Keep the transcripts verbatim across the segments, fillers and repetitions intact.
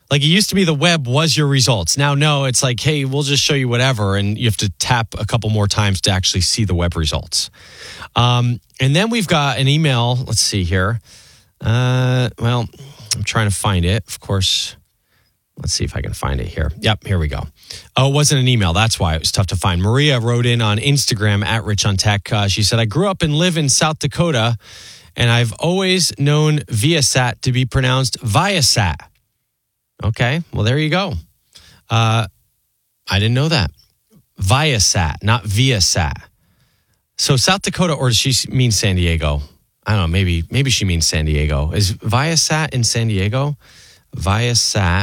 Like it used to be the web was your results. Now, no, it's like, hey, we'll just show you whatever. And you have to tap a couple more times to actually see the web results. Um, and then we've got an email. Let's see here. Uh, well, I'm trying to find it. Of course, let's see if I can find it here. Yep, here we go. Oh, it wasn't an email. That's why it was tough to find. Maria wrote in on Instagram at Rich on Tech. Uh, she said, I grew up and live in South Dakota, and I've always known Viasat to be pronounced Viasat. Okay, well, there you go. Uh, I didn't know that. Viasat, not Viasat. So South Dakota, or does she mean San Diego? I don't know, maybe maybe she means San Diego. Is Viasat in San Diego? Viasat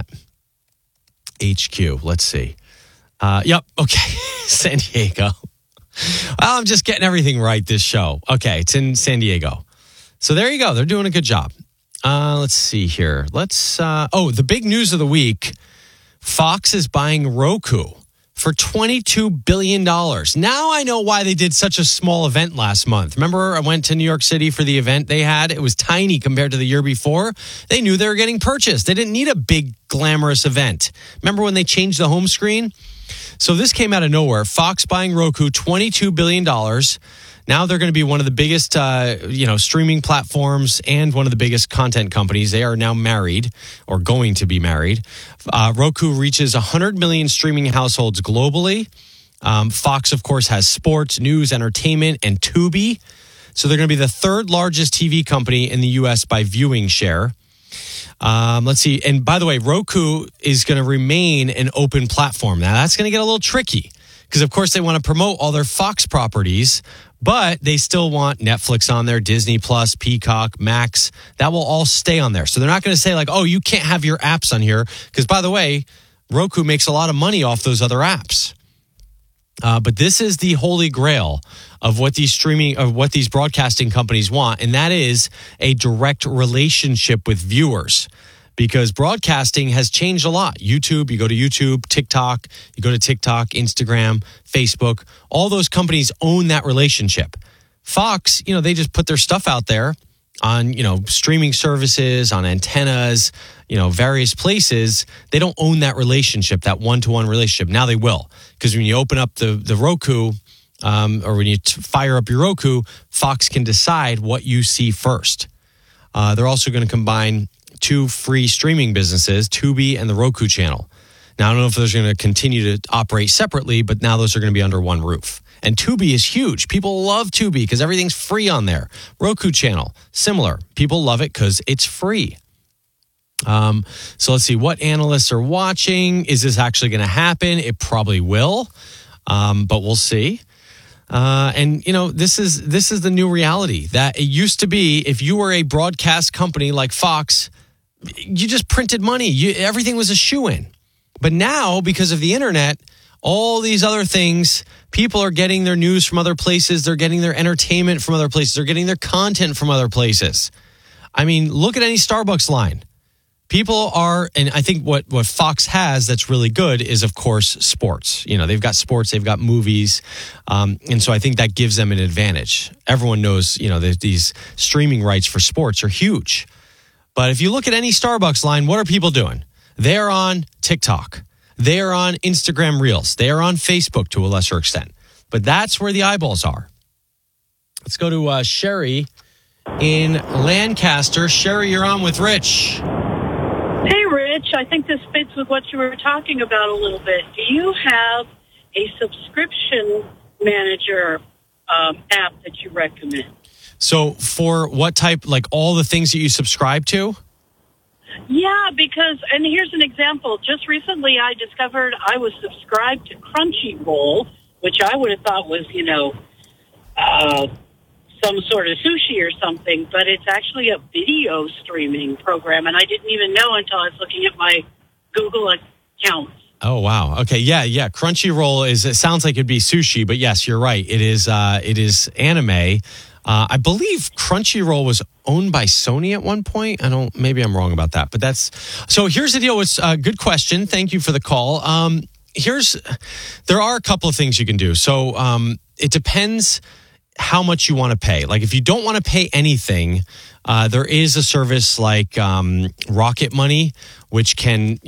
H Q, let's see. Uh, yep, okay, San Diego. Well, I'm just getting everything right this show. Okay, it's in San Diego. So there you go. They're doing a good job. Uh, let's see here. Let's. Uh, oh, the big news of the week. Fox is buying Roku for twenty-two billion dollars. Now I know why they did such a small event last month. Remember, I went to New York City for the event they had. It was tiny compared to the year before. They knew they were getting purchased. They didn't need a big, glamorous event. Remember when they changed the home screen? So this came out of nowhere. Fox buying Roku, twenty-two billion dollars. Now they're going to be one of the biggest, uh, you know, streaming platforms and one of the biggest content companies. They are now married or going to be married. Uh, Roku reaches one hundred million streaming households globally. Um, Fox, of course, has sports, news, entertainment, and Tubi. So they're going to be the third largest T V company in the U S by viewing share. Um, let's see. And by the way, Roku is going to remain an open platform. Now, that's going to get a little tricky because, of course, they want to promote all their Fox properties, but they still want Netflix on there, Disney Plus, Peacock, Max. That will all stay on there. So they're not going to say like, oh, you can't have your apps on here. Because, by the way, Roku makes a lot of money off those other apps. Uh, but this is the holy grail of what these streaming, of what these broadcasting companies want, and that is a direct relationship with viewers. Because broadcasting has changed a lot. YouTube, you go to YouTube, TikTok, you go to TikTok, Instagram, Facebook. All those companies own that relationship. Fox, you know, they just put their stuff out there on, you know, streaming services, on antennas, you know, various places. They don't own that relationship, that one-to-one relationship. Now they will. Because when you open up the, the Roku, um, or when you t- fire up your Roku, Fox can decide what you see first. Uh, they're also going to combine two free streaming businesses, Tubi and the Roku channel. Now, I don't know if those are going to continue to operate separately, but now those are going to be under one roof. And Tubi is huge. People love Tubi because everything's free on there. Roku channel, similar. People love it because it's free. Um, so let's see what analysts are watching. Is this actually going to happen? It probably will, um, but we'll see. Uh, and you know, this is this is the new reality that it used to be. If you were a broadcast company like Fox, you just printed money. You, everything was a shoo-in. But now, because of the internet, all these other things, people are getting their news from other places. They're getting their entertainment from other places. They're getting their content from other places. I mean, look at any Starbucks line. People are, and I think what, what Fox has that's really good is, of course, sports. You know, they've got sports, they've got movies. Um, and so I think that gives them an advantage. Everyone knows, you know, that these streaming rights for sports are huge. But if you look at any Starbucks line, what are people doing? They're on TikTok. They're on Instagram Reels. They are on Facebook to a lesser extent. But that's where the eyeballs are. Let's go to uh, Sherry in Lancaster. Sherry, you're on with Rich. Hey, Rich. I think this fits with what you were talking about a little bit. Do you have a subscription manager um, app that you recommend? So for what type, like all the things that you subscribe to? Yeah, because, and here's an example. Just recently I discovered I was subscribed to Crunchyroll, which I would have thought was, you know, uh, some sort of sushi or something, but it's actually a video streaming program, and I didn't even know until I was looking at my Google accounts. Oh, wow. Okay, yeah, yeah. Crunchyroll is, it sounds like it'd be sushi, but yes, you're right. It is, uh, it is anime. Uh, I believe Crunchyroll was owned by Sony at one point. I don't, maybe I'm wrong about that, but that's, so here's the deal. It's a good question. Thank you for the call. Um, here's, there are a couple of things you can do. So um, it depends how much you want to pay. Like if you don't want to pay anything, uh, there is a service like um, Rocket Money, which can